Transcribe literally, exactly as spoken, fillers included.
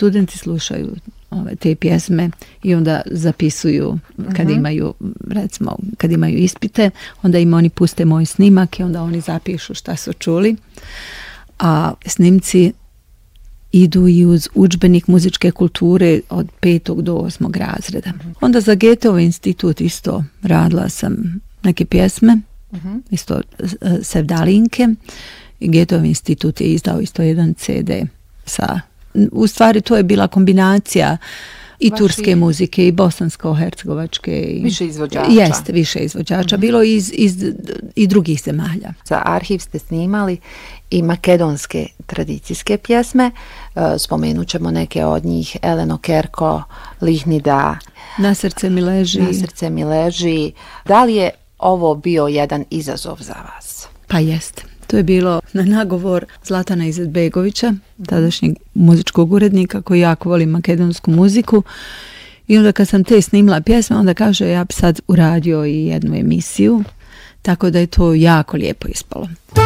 studenti slušaju ove, te pjesme i onda zapisuju kad uh-huh. imaju, recimo, kad imaju ispite, onda im oni puste moj snimak i onda oni zapišu šta su čuli. A snimci idu i uz udžbenik muzičke kulture od petog do osmog razreda. Uh-huh. Onda za Goetheov institut isto radila sam neke pjesme, uh-huh. isto uh, Sevdalinke. Goetheov institut je izdao isto jedan ce de sa, u stvari to je bila kombinacija i Vaši... turske muzike i bosansko-hercegovačke. I, više izvođača. Jeste, više izvođača. Uh-huh. Bilo iz, iz i drugih zemalja. Za arhiv ste snimali i makedonske tradicijske pjesme. Spomenut ćemo neke od njih. Eleno Kerko, Lihnida. Na srce mi leži. Na srce mi leži. Da li je ovo bio jedan izazov za vas? Pa jeste. To je bilo na nagovor Zlatana Izetbegovića, tadašnjeg muzičkog urednika koji jako voli makedonsku muziku. I onda kad sam te snimila pjesme, onda kaže ja bi sad uradio i jednu emisiju, tako da je to jako lijepo ispalo.